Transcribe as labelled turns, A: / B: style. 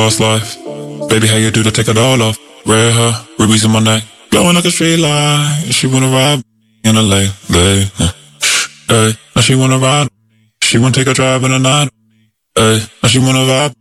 A: fast life. Baby, how you do to take it all off? Red hair, rubies in my neck, glowing like a straight line. She wanna ride in a lay. Hey, now she wanna ride. She wanna take a drive in the night. Hey, now she wanna vibe.